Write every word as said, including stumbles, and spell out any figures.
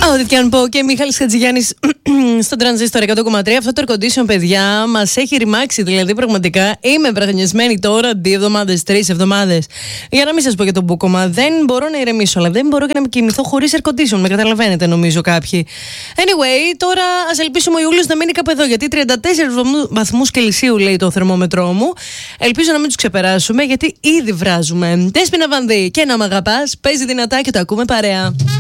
Ό,τι και αν πω, και Μιχάλης Χατζηγιάννης στον Τρανζίστορ εκατό κόμμα τρία. Αυτό το air condition, παιδιά, μας έχει ρημάξει. Δηλαδή, πραγματικά είμαι βραδινιασμένη τώρα δύο εβδομάδες, τρεις εβδομάδες. Για να μην σας πω για τον μπούκομα, δεν μπορώ να ηρεμήσω, αλλά δεν μπορώ και να με κοιμηθώ χωρίς air condition. Με καταλαβαίνετε, νομίζω κάποιοι. Anyway, τώρα ας ελπίσουμε ο Ιούλιος να μείνει κάπου εδώ, γιατί τριάντα τέσσερις βαθμούς Κελσίου λέει το θερμόμετρό μου. Ελπίζω να μην τους ξεπεράσουμε, γιατί ήδη βράζουμε. Δέσποινα Βανδύ, και να μ' αγαπάς, παίζει δυνατά και το ακούμε παρέα.